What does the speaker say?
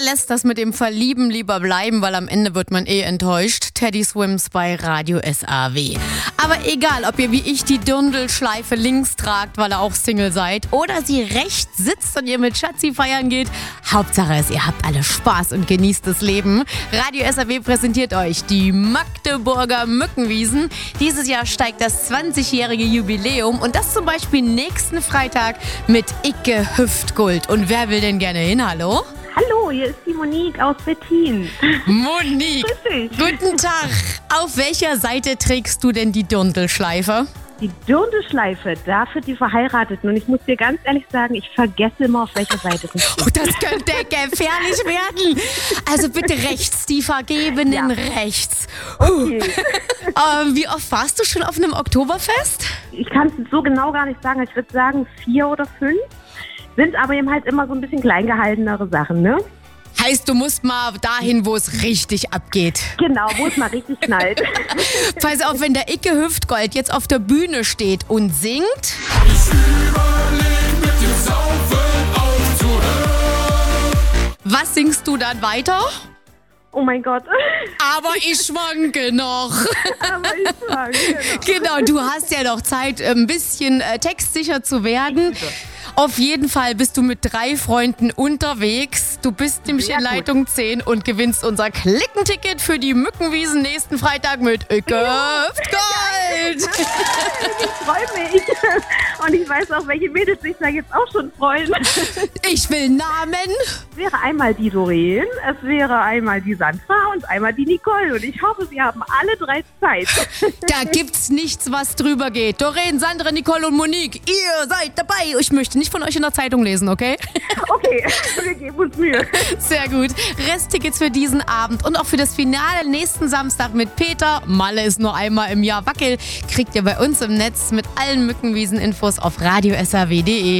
lässt das mit dem Verlieben lieber bleiben, weil am Ende wird man enttäuscht. Teddy Swims bei Radio SAW. Aber egal, ob ihr wie ich die Dirndlschleife links tragt, weil ihr auch Single seid, oder sie rechts sitzt und ihr mit Schatzi feiern geht, Hauptsache ist, ihr habt alle Spaß und genießt das Leben. Radio SAW präsentiert euch die Magdeburger Mückenwiesen. Dieses Jahr steigt das 20-jährige Jubiläum und das zum Beispiel nächsten Freitag mit Icke Hüftgold. Und wer will denn gerne hin? Hallo? Hallo, hier ist die Monique aus Wettin. Monique, guten Tag. Auf welcher Seite trägst du denn die Dirndlschleife? Die Dirndlschleife, dafür die Verheirateten. Und ich muss dir ganz ehrlich sagen, ich vergesse immer, auf welcher Seite du bist. Oh, das könnte gefährlich werden. Also bitte rechts, die Vergebenen rechts. Okay. Wie oft warst du schon auf einem Oktoberfest? Ich kann es so genau gar nicht sagen. Ich würde sagen 4 oder 5. Sind aber eben halt immer so ein bisschen klein gehaltenere Sachen, ne? Heißt, du musst mal dahin, wo es richtig abgeht. Genau, wo es mal richtig knallt. Pass auf, wenn der Icke Hüftgold jetzt auf der Bühne steht und singt. Ich überleg mit dem Saufen aufzuhören. Was singst du dann weiter? Oh mein Gott. Aber ich schwanke noch. Aber ich sage, Genau, du hast ja noch Zeit, ein bisschen textsicher zu werden. Auf jeden Fall bist du mit 3 Freunden unterwegs. Du bist nämlich Sehr in gut. Leitung 10 und gewinnst unser Klickenticket für die Mückenwiesen nächsten Freitag mit Icke Hüftgold. Ich freue mich. Und ich weiß auch, welche Mädels sich da jetzt auch schon freuen. Ich will Namen. Es wäre einmal die Doreen, es wäre einmal die Sandra und einmal die Nicole. Und ich hoffe, sie haben alle 3 Zeit. Da gibt's nichts, was drüber geht. Doreen, Sandra, Nicole und Monique, ihr seid dabei. Ich möchte nicht von euch in der Zeitung lesen, okay? Okay, wir geben uns Mühe. Sehr gut. Resttickets für diesen Abend und auch für das Finale nächsten Samstag mit Peter. Malle ist nur einmal im Jahr Wackel. Kriegt ihr bei uns im Netz mit allen Mückenwiesen-Infos auf radiosaw.de.